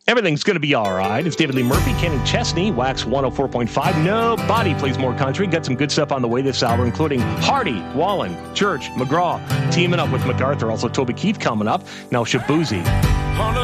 Everything's going to be all right. It's David Lee Murphy, Kenny Chesney, Wax 104.5. Nobody plays more country. Got some good stuff on the way this hour, including Hardy, Wallen, Church, McGraw, teaming up with MacArthur. Also, Toby Keith coming up. Now, Shabuzi.